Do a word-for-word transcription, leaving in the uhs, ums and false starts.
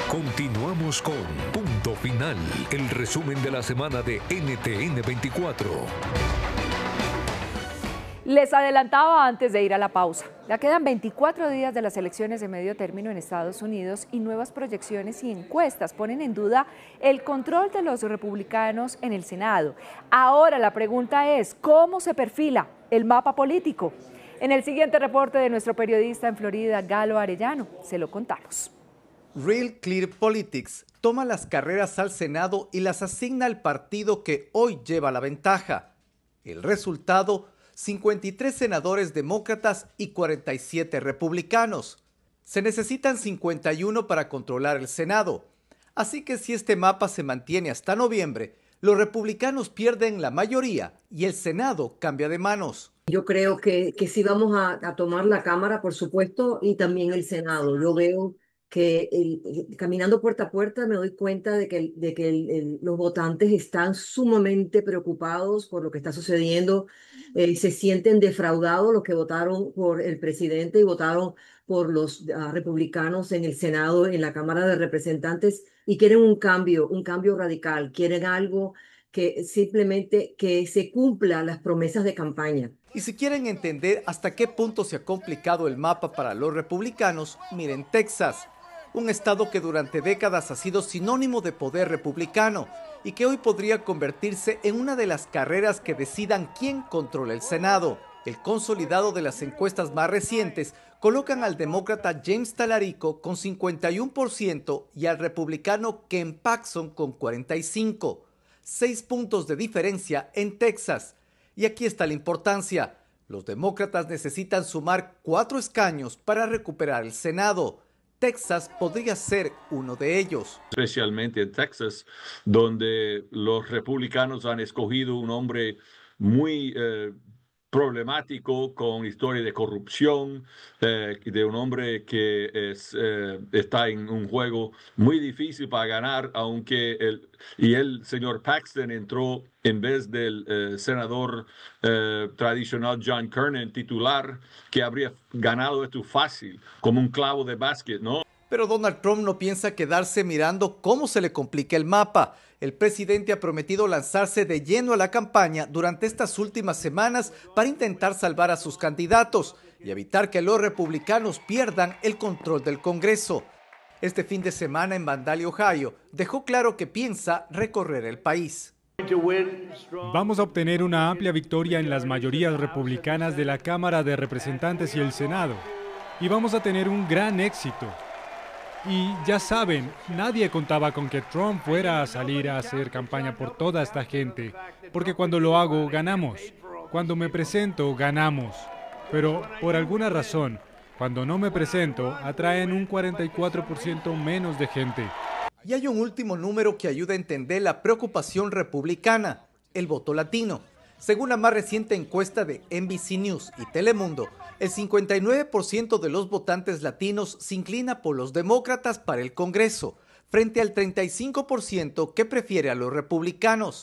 Continuamos con Punto Final, el resumen de la semana de N T N veinticuatro. Les adelantaba antes de ir a la pausa. Ya quedan veinticuatro días de las elecciones de medio término en Estados Unidos y nuevas proyecciones y encuestas ponen en duda el control de los republicanos en el Senado. Ahora la pregunta es, ¿cómo se perfila el mapa político? En el siguiente reporte de nuestro periodista en Florida, Galo Arellano, se lo contamos. Real Clear Politics toma las carreras al Senado y las asigna al partido que hoy lleva la ventaja. El resultado, cincuenta y tres senadores demócratas y cuarenta y siete republicanos. Se necesitan cincuenta y uno para controlar el Senado. Así que si este mapa se mantiene hasta noviembre, los republicanos pierden la mayoría y el Senado cambia de manos. Yo creo que, que sí vamos a, a tomar la Cámara, por supuesto, y también el Senado. Yo veo que el, el, caminando puerta a puerta me doy cuenta de que, de que el, el, los votantes están sumamente preocupados por lo que está sucediendo. Eh, se sienten defraudados los que votaron por el presidente y votaron por los uh, republicanos en el Senado, en la Cámara de Representantes, y quieren un cambio, un cambio radical. Quieren algo que simplemente que se cumpla las promesas de campaña. Y si quieren entender hasta qué punto se ha complicado el mapa para los republicanos, miren Texas, un estado que durante décadas ha sido sinónimo de poder republicano y que hoy podría convertirse en una de las carreras que decidan quién controla el Senado. El consolidado de las encuestas más recientes colocan al demócrata James Talarico con cincuenta y uno por ciento y al republicano Ken Paxton con cuarenta y cinco por ciento. Seis puntos de diferencia en Texas. Y aquí está la importancia. Los demócratas necesitan sumar cuatro escaños para recuperar el Senado. Texas podría ser uno de ellos. Especialmente en Texas, donde los republicanos han escogido un hombre muy eh, problemático, con historia de corrupción, eh, de un hombre que es, eh, está en un juego muy difícil para ganar, aunque el, y el señor Paxton entró en vez del eh, senador eh, tradicional John Kernan, titular, que habría ganado esto fácil, como un clavo de básquet, ¿no? Pero Donald Trump no piensa quedarse mirando cómo se le complica el mapa. El presidente ha prometido lanzarse de lleno a la campaña durante estas últimas semanas para intentar salvar a sus candidatos y evitar que los republicanos pierdan el control del Congreso. Este fin de semana en Vandalia, Ohio, dejó claro que piensa recorrer el país. Vamos a obtener una amplia victoria en las mayorías republicanas de la Cámara de Representantes y el Senado. Y vamos a tener un gran éxito. Y ya saben, nadie contaba con que Trump fuera a salir a hacer campaña por toda esta gente, porque cuando lo hago, ganamos. Cuando me presento, ganamos. Pero por alguna razón, cuando no me presento, atraen un cuarenta y cuatro por ciento menos de gente. Y hay un último número que ayuda a entender la preocupación republicana, el voto latino. Según la más reciente encuesta de N B C News y Telemundo, el cincuenta y nueve por ciento de los votantes latinos se inclina por los demócratas para el Congreso, frente al treinta y cinco por ciento que prefiere a los republicanos.